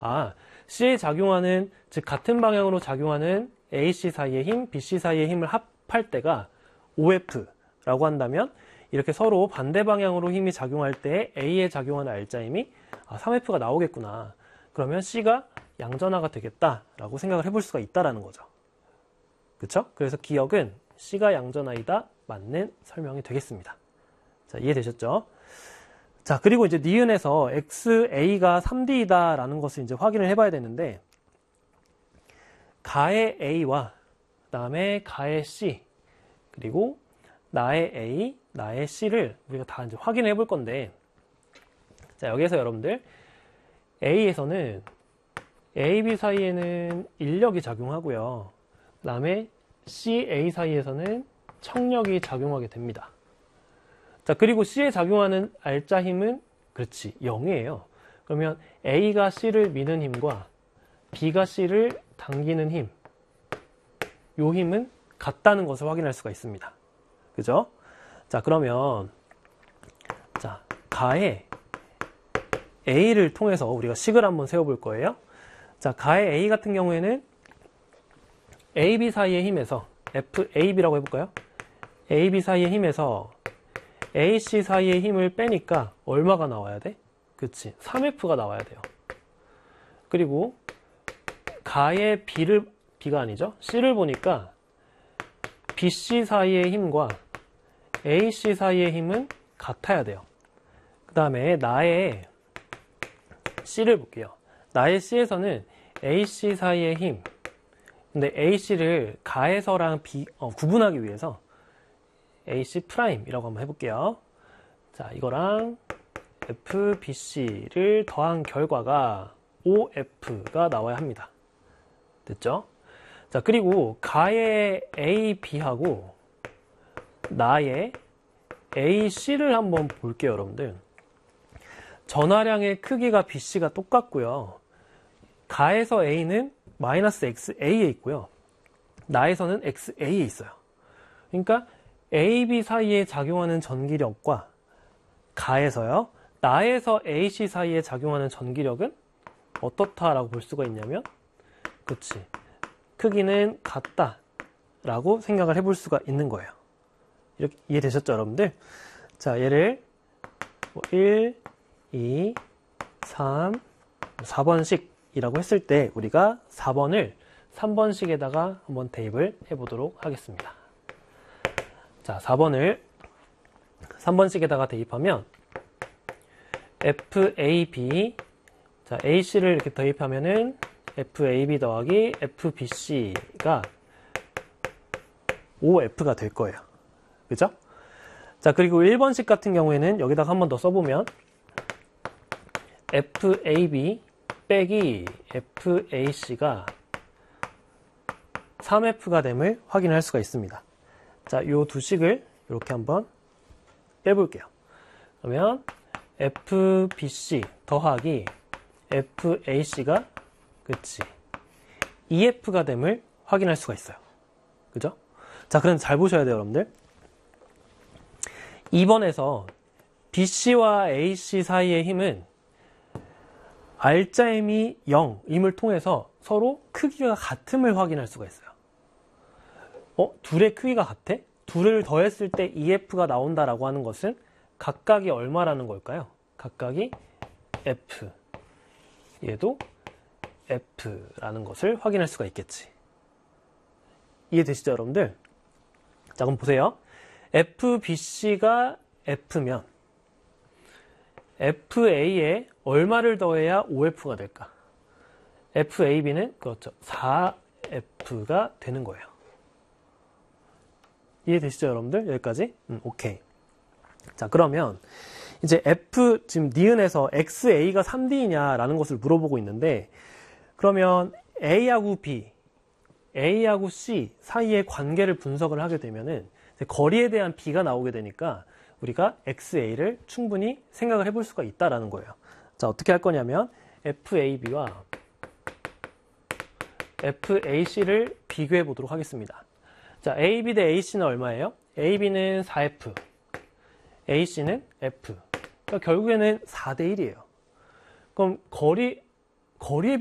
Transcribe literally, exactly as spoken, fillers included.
아, C에 작용하는, 즉 같은 방향으로 작용하는 에이씨 사이의 힘, 비씨 사이의 힘을 합할 때가 오에프라고 한다면 이렇게 서로 반대 방향으로 힘이 작용할 때 A에 작용하는 알짜힘이 아, 삼에프가 나오겠구나. 그러면 C가 양전하가 되겠다라고 생각을 해볼 수가 있다라는 거죠. 그쵸? 그래서 기억은 C가 양전하이다 맞는 설명이 되겠습니다. 자, 이해되셨죠? 자, 그리고 이제 니은에서 엑스에이가 삼 디이다 라는 것을 이제 확인을 해봐야 되는데, 가의 A와 그 다음에 가의 C, 그리고 나의 A, 나의 C를 우리가 다 이제 확인해 볼 건데, 자, 여기에서 여러분들 A에서는 A, B 사이에는 인력이 작용하고요. 그 다음에 C, A 사이에서는 청력이 작용하게 됩니다. 자, 그리고 C에 작용하는 알짜 힘은 그렇지 영이에요. 그러면 A가 C를 미는 힘과 B가 C를 당기는 힘, 요 힘은 같다는 것을 확인할 수가 있습니다. 그죠? 자, 그러면 자, 가의 A를 통해서 우리가 식을 한번 세워볼 거예요. 자, 가의 A 같은 경우에는 에이 비 사이의 힘에서 에프 에이 비라고 해볼까요? 에이 비 사이의 힘에서 에이 씨 사이의 힘을 빼니까 얼마가 나와야 돼? 그치, 삼에프가 나와야 돼요. 그리고 가의 B를, B가 아니죠? C를 보니까 비 씨 사이의 힘과 에이 씨 사이의 힘은 같아야 돼요. 그 다음에 나의 C를 볼게요. 나의 C에서는 에이 씨 사이의 힘, 근데 에이 씨를 가에서랑 비, 어, 구분하기 위해서 에이 씨 프라임이라고 한번 해볼게요. 자, 이거랑 에프 비 씨를 더한 결과가 오에프가 나와야 합니다. 됐죠? 자, 그리고 가의 에이 비하고 나의 에이 씨를 한번 볼게요, 여러분들. 전하량의 크기가 비 씨가 똑같고요. 가에서 A는 마이너스 엑스 에이에 있고요. 나에서는 엑스 에이에 있어요. 그러니까 에이 비 사이에 작용하는 전기력과 가에서요, 나에서 에이 씨 사이에 작용하는 전기력은 어떻다라고 볼 수가 있냐면, 그치, 크기는 같다라고 생각을 해볼 수가 있는 거예요. 이렇게 이해되셨죠, 여러분들? 자, 얘를 뭐 일, 이, 삼, 사 번씩이라고 했을 때 우리가 사 번을 삼 번씩에다가 한번 대입을 해보도록 하겠습니다. 자, 사 번을 삼 번씩에다가 대입하면 에프 에이 비, 자, 에이 씨를 이렇게 대입하면은 에프 에이 비 더하기 에프 비 씨가 오에프가 될 거예요. 그죠? 자, 그리고 일 번씩 같은 경우에는 여기다가 한 번 더 써보면 에프 에이 비 빼기 에프 에이 씨가 삼 에프가 됨을 확인할 수가 있습니다. 자, 요 두 식을 이렇게 한번 빼볼게요. 그러면 에프 비 씨 더하기 에프 에이 씨가 그치 이 에프가 됨을 확인할 수가 있어요. 그죠? 자, 그럼 잘 보셔야 돼요, 여러분들. 이 번에서 비 씨와 에이 씨 사이의 힘은 알짜힘이 영임을 통해서 서로 크기가 같음을 확인할 수가 있어요. 어? 둘의 크기가 같아? 둘을 더했을 때 이 에프가 나온다라고 하는 것은 각각이 얼마라는 걸까요? 각각이 F, 얘도 F라는 것을 확인할 수가 있겠지. 이해되시죠, 여러분들? 자, 그럼 보세요. 에프 비 씨가 F면 에프 에이에 얼마를 더해야 오 에프가 될까? 에프 에이 비는 그렇죠, 사 에프가 되는 거예요. 이해되시죠, 여러분들? 여기까지? 음, 오케이. 자, 그러면 이제 F, 지금 니은에서 엑스에이가 삼 디이냐라는 것을 물어보고 있는데, 그러면 A하고 B, A하고 C 사이의 관계를 분석을 하게 되면은 거리에 대한 B가 나오게 되니까 우리가 엑스에이를 충분히 생각을 해볼 수가 있다라는 거예요. 자, 어떻게 할 거냐면 에프 에이 비와 에프 에이 씨를 비교해 보도록 하겠습니다. 자, 에이 비 대 에이 씨는 얼마예요? 에이 비는 사 에프, 에이 씨는 F. 그러니까 결국에는 사 대 일이에요. 그럼 거리, 거리에